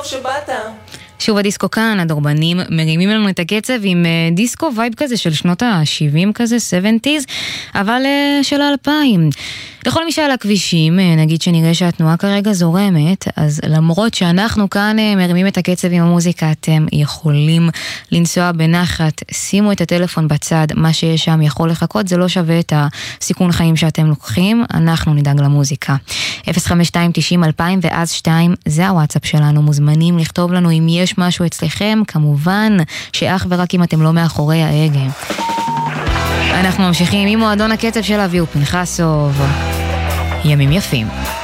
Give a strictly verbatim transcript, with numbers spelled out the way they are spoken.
שבאת. שוב הדיסקו כאן, הדורבנים מרימים לנו את הקצב עם דיסקו וייב כזה של שנות ה-שבעים כזה, שבעים, אבל של ה-אלפיים. לכל מי שעל הכבישים, נגיד שנראה שהתנועה כרגע זורמת, אז למרות שאנחנו כאן מרימים את הקצב עם המוזיקה, אתם יכולים לנסוע בנחת, שימו את הטלפון בצד, מה שיש שם יכול לחכות, זה לא שווה את הסיכון חיים שאתם לוקחים, אנחנו נדאג למוזיקה. אפס חמש שתיים תשעים אלפיים ואז שתיים, זה הוואטסאפ שלנו, מוזמנים לכתוב לנו אם יש משהו אצלכם, כמובן שאך ורק אם אתם לא מאחורי ההגה. אנחנו ממשיכים עם מועדון הקצב של אבי ופנחסוב. ימים יפים.